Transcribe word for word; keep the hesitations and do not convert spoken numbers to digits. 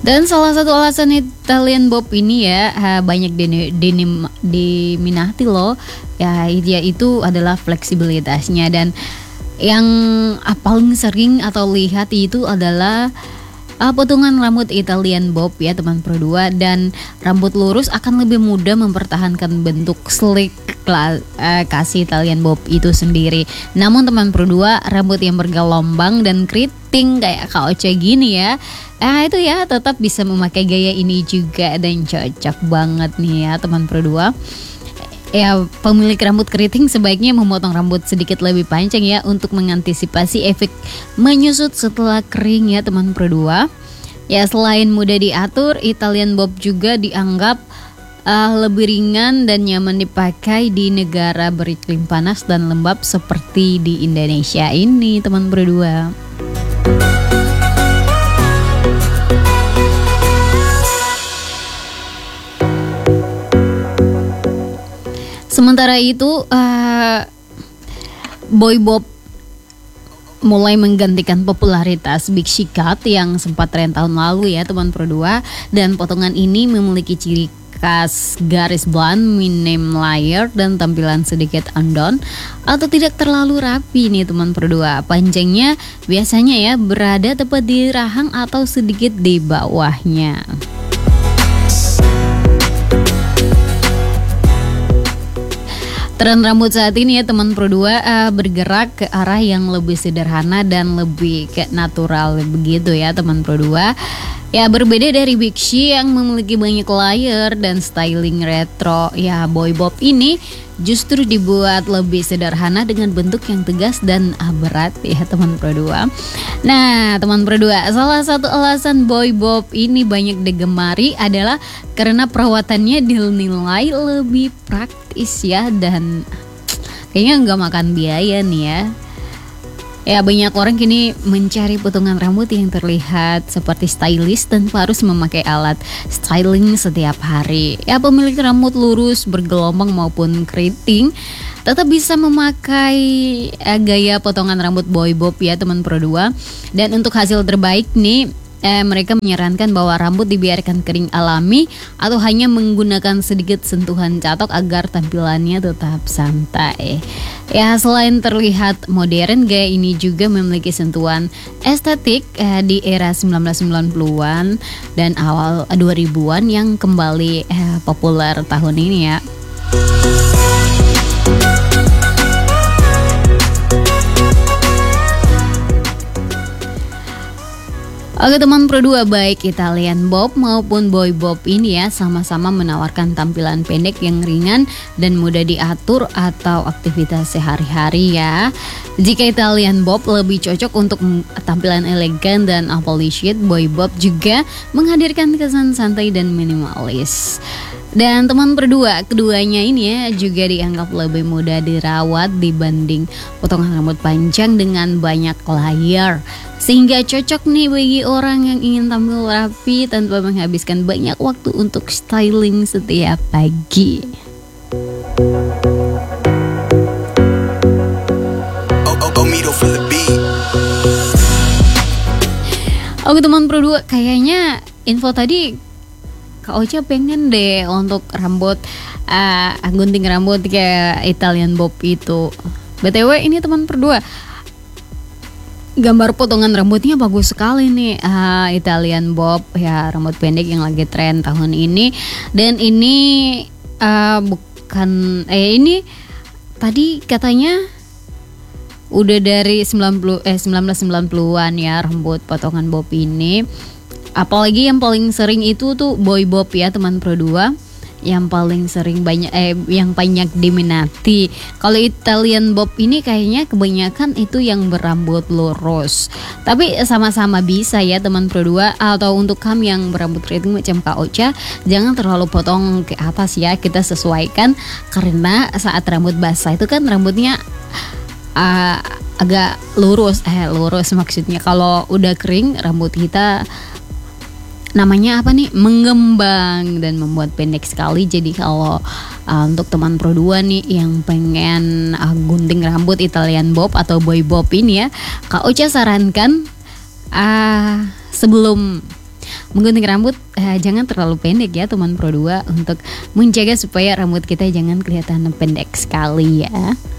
Dan salah satu alasan Italian Bob ini ya ha, banyak dini- dinim- diminati loh ya, yaitu adalah fleksibilitasnya. Dan yang ah, paling sering atau lihat itu adalah uh, potongan rambut Italian Bob ya teman Pro dua. Dan rambut lurus akan lebih mudah mempertahankan bentuk slick kla- uh, kasih Italian Bob itu sendiri. Namun teman Pro dua, rambut yang bergelombang dan keriting kayak Kak Ocha gini ya, ah itu ya tetap bisa memakai gaya ini juga dan cocok banget nih ya teman Pro dua. Ya, pemilik rambut keriting sebaiknya memotong rambut sedikit lebih panjang ya untuk mengantisipasi efek menyusut setelah kering ya teman Pro dua. Ya, selain mudah diatur, Italian Bob juga dianggap uh, lebih ringan dan nyaman dipakai di negara beriklim panas dan lembab seperti di Indonesia ini teman Pro dua. Sementara itu uh, Boy Bob mulai menggantikan popularitas Pixie Cut yang sempat tren tahun lalu ya teman Pro dua. Dan potongan ini memiliki ciri khas garis blonde, minim layer, dan tampilan sedikit undone atau tidak terlalu rapi nih teman Pro dua. Panjangnya biasanya ya berada tepat di rahang atau sedikit di bawahnya. Tren rambut saat ini ya teman Pro dua uh, bergerak ke arah yang lebih sederhana dan lebih kayak natural begitu ya teman Pro dua. Ya, berbeda dari Pixie yang memiliki banyak layer dan styling retro, ya Boy Bob ini justru dibuat lebih sederhana dengan bentuk yang tegas dan berat ya teman Pro dua. Nah teman Pro dua, salah satu alasan Boy Bob ini banyak digemari adalah karena perawatannya dinilai lebih praktis ya, dan kayaknya nggak makan biaya nih ya. Ya, banyak orang kini mencari potongan rambut yang terlihat seperti stylish tanpa harus memakai alat styling setiap hari. Ya, pemilik rambut lurus, bergelombang maupun keriting tetap bisa memakai eh, gaya potongan rambut Boy Bob ya teman Pro dua. Dan untuk hasil terbaik nih, Eh, mereka menyarankan bahwa rambut dibiarkan kering alami atau hanya menggunakan sedikit sentuhan catok agar tampilannya tetap santai. Ya, selain terlihat modern, gaya ini juga memiliki sentuhan estetik eh, di era sembilan belas sembilan puluhan dan awal dua ribuan yang kembali eh, populer tahun ini ya. Oke teman Pro dua, baik Italian Bob maupun Boy Bob ini ya sama-sama menawarkan tampilan pendek yang ringan dan mudah diatur atau aktivitas sehari-hari ya. Jika Italian Bob lebih cocok untuk tampilan elegan dan polished, Boy Bob juga menghadirkan kesan santai dan minimalis. Dan teman Pro dua, keduanya ini ya juga dianggap lebih mudah dirawat dibanding potongan rambut panjang dengan banyak layer, sehingga cocok nih bagi orang yang ingin tampil rapi tanpa menghabiskan banyak waktu untuk styling setiap pagi. Oke teman Pro dua, kayaknya info tadi Kak Ocha pengen deh untuk rambut uh, gunting rambut kayak Italian Bob itu. B T W ini teman Pro dua, gambar potongan rambutnya bagus sekali nih, uh, Italian Bob ya, rambut pendek yang lagi tren tahun ini. Dan ini uh, bukan eh ini tadi katanya udah dari sembilan puluh eh sembilan belas sembilan puluhan ya rambut potongan Bob ini. Apalagi yang paling sering itu tuh Boy Bob ya teman Pro dua, yang paling sering banyak eh yang banyak diminati. Kalau Italian Bob ini kayaknya kebanyakan itu yang berambut lurus. Tapi sama-sama bisa ya teman Pro dua. Atau untuk kamu yang berambut keriting macam Kak Ocha, jangan terlalu potong ke atas ya, kita sesuaikan karena saat rambut basah itu kan rambutnya uh, agak lurus eh lurus maksudnya. Kalau udah kering rambut kita namanya apa nih, mengembang dan membuat pendek sekali. Jadi kalau uh, untuk teman Pro dua nih yang pengen uh, gunting rambut Italian Bob atau Boy Bob ini ya, Kak Ocha sarankan uh, sebelum menggunting rambut uh, jangan terlalu pendek ya teman Pro dua, untuk menjaga supaya rambut kita jangan kelihatan pendek sekali ya.